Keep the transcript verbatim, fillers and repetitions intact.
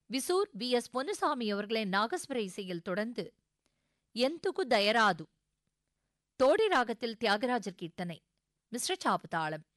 விசூர் V S Ponnusamy அவர்களின் நாகஸ்வர இசையில் தொடர்ந்து எந்துகு தயராது தோடி ராகத்தில் தியாகராஜர் கீர்த்தனை மிஸ்ர சாபுதாளம்.